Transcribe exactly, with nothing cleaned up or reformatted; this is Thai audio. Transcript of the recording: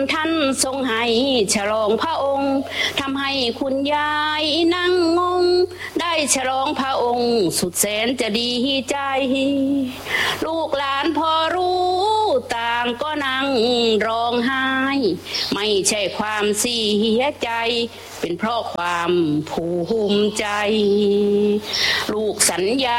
ท่านทรงให้ฉลองพระองค์ทำให้คุณยายนั่งงงได้ฉลองพระองค์สุดแสนจะดีใจลูกหลานพอรู้ต่างก็นั่งร้องไห้ไม่ใช่ความเสียใจเป็นเพราะความภูมิใจลูกสัญญา